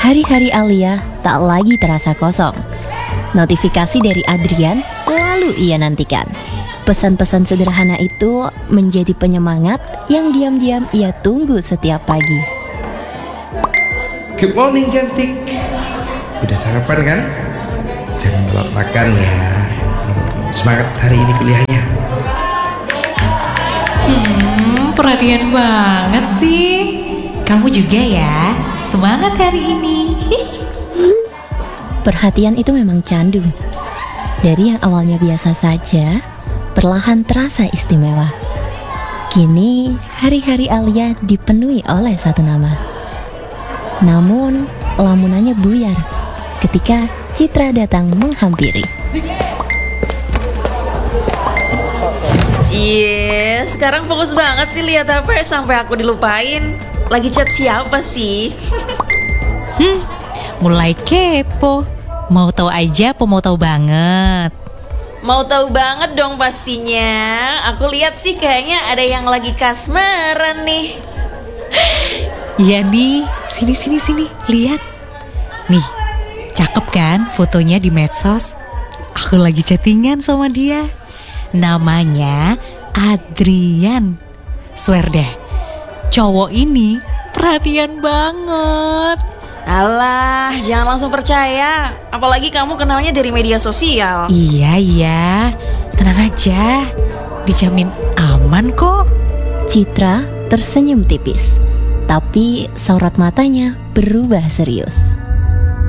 Hari-hari Alia tak lagi terasa kosong. Notifikasi dari Adrian selalu ia nantikan. Pesan-pesan sederhana itu menjadi penyemangat yang diam-diam ia tunggu setiap pagi. Good morning cantik. Udah sarapan kan? Jangan telat makan ya. Semangat hari ini kuliahnya. Perhatian banget sih. Kamu juga ya. Semangat hari ini. Perhatian itu memang candu. Dari yang awalnya biasa saja, perlahan terasa istimewa. Kini, hari-hari Alia dipenuhi oleh satu nama. Namun, lamunannya buyar ketika Citra datang menghampiri. Cie, sekarang fokus banget sih lihat HP sampai aku dilupain. Lagi chat siapa sih? Mulai kepo. Mau tahu aja apa mau tahu banget? Mau tahu banget dong pastinya. Aku lihat sih kayaknya ada yang lagi kasmaran nih. Iya nih, sini, lihat. Nih, cakep kan fotonya di medsos? Aku lagi chattingan sama dia. Namanya Adrian. Swear deh, cowok ini perhatian banget. Alah, jangan langsung percaya. Apalagi kamu kenalnya dari media sosial. Iya, tenang aja. Dijamin aman kok. Citra tersenyum tipis, tapi sorot matanya berubah serius.